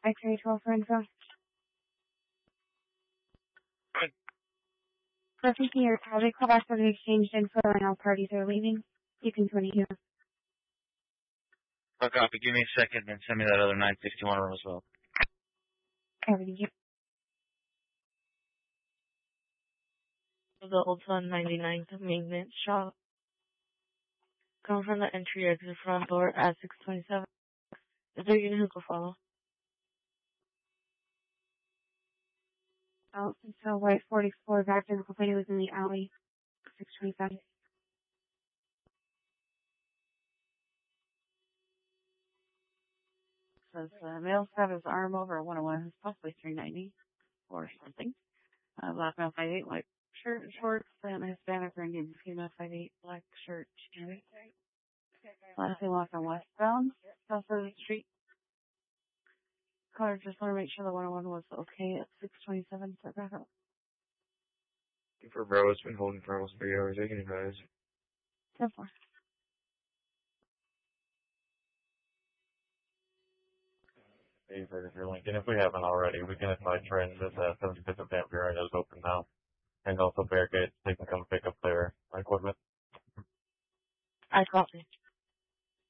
X-ray 12 for info. For PC or project, call back for the exchanged info and all parties are leaving. You can 22. Oh, copy. Give me a second and send me that other 961 room as well. Everything here. The Old Sun 99th maintenance shop. Come from the entry exit front door at 627. Is there a unit who will follow? Oh, so white 44 back to the complaint was in the alley. 625. Says male stabbed his arm over a 101, possibly 390 or something. Black male 5'8", white shirt and shorts, and Hispanic or Indian female 5'8", black shirt, jeans. Last name walked on westbound, south of the street. Caller just want to make sure the 101 was okay at 627. Start back up. For Bravo's been holding for almost 3 hours. I can advise. 10-4. Hey, for Lincoln, if we haven't already, we can advise friends that the 75th of Dampier is open now. And also barricades, they can come pick up